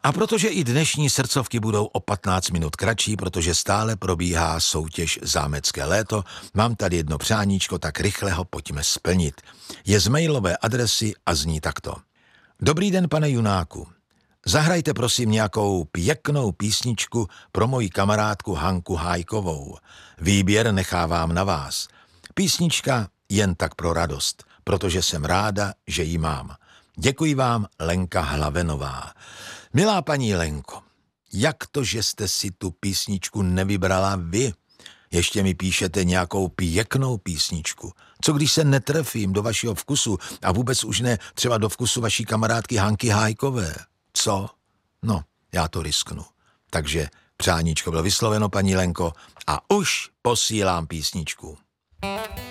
A protože i dnešní srdcovky budou o 15 minut kratší, protože stále probíhá soutěž Zámecké léto, mám tady jedno přáníčko, tak rychle ho pojďme splnit. Je z mailové adresy a zní takto. Dobrý den, pane Junáku. Zahrajte prosím nějakou pěknou písničku pro moji kamarádku Hanku Hájkovou. Výběr nechávám na vás. Písnička jen tak pro radost, protože jsem ráda, že ji mám. Děkuji vám, Lenka Hlavenová. Milá paní Lenko, jak to, že jste si tu písničku nevybrala vy? Ještě mi píšete nějakou pěknou písničku. Co když se netrefím do vašeho vkusu a vůbec už ne třeba do vkusu vaší kamarádky Hanky Hájkové? Co? No, já to risknu. Takže přáníčko bylo vysloveno, paní Lenko, a už posílám písničku.